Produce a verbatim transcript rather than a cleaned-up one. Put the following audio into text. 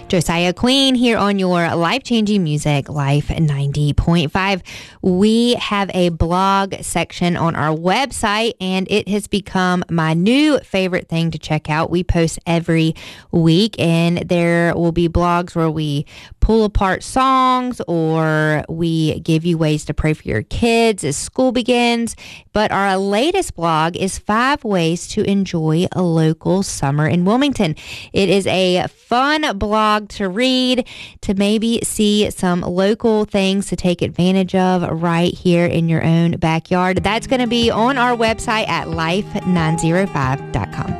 Josiah Queen here on your life-changing music, Life ninety point five. We have a blog section on our website, and it has become my new favorite thing to check out. We post every week, and there will be blogs where we pull apart songs, or we give you ways to pray for your kids as school begins. But our latest blog is five ways to enjoy a local summer in Wilmington. It is a fun blog to read, to maybe see some local things to take advantage of right here in your own backyard. That's going to be on our website at life nine oh five dot com.